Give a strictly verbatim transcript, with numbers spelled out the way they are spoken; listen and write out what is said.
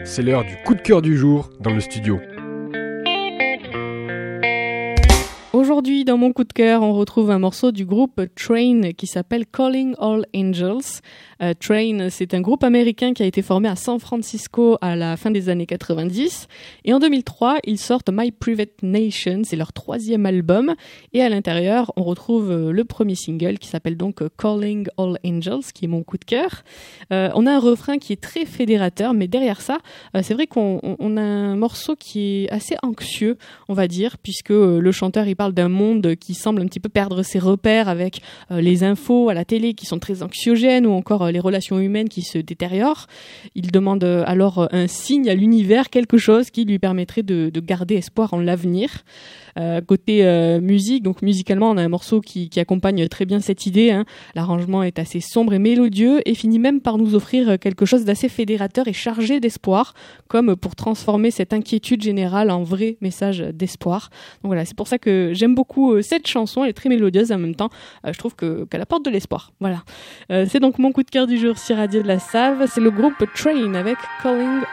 C'est l'heure du coup de cœur du jour dans le studio. Aujourd'hui, dans mon coup de cœur, on retrouve un morceau du groupe Train qui s'appelle Calling All Angels. Euh, Train, c'est un groupe américain qui a été formé à San Francisco à la fin des années quatre-vingt-dix. Et en deux mille trois, ils sortent My Private Nation, c'est leur troisième album. Et à l'intérieur, on retrouve le premier single qui s'appelle donc Calling All Angels, qui est mon coup de cœur. Euh, on a un refrain qui est très fédérateur, mais derrière ça, euh, c'est vrai qu'on on, on a un morceau qui est assez anxieux, on va dire, puisque euh, le chanteur, il parle d'un monde qui semble un petit peu perdre ses repères avec euh, les infos à la télé qui sont très anxiogènes ou encore euh, les relations humaines qui se détériorent. Il demande euh, alors euh, un signe à l'univers, quelque chose qui lui permettrait de, de garder espoir en l'avenir. Euh, côté euh, musique, donc musicalement, on a un morceau qui, qui accompagne très bien cette idée. Hein. L'arrangement est assez sombre et mélodieux et finit même par nous offrir quelque chose d'assez fédérateur et chargé d'espoir, comme pour transformer cette inquiétude générale en vrai message d'espoir. Donc voilà, c'est pour ça que j'aime beaucoup euh, cette chanson, elle est très mélodieuse en même temps, euh, je trouve que, qu'elle apporte de l'espoir. Voilà. Euh, c'est donc mon coup de cœur du jour sur Radio de la Save, c'est le groupe Train avec Calling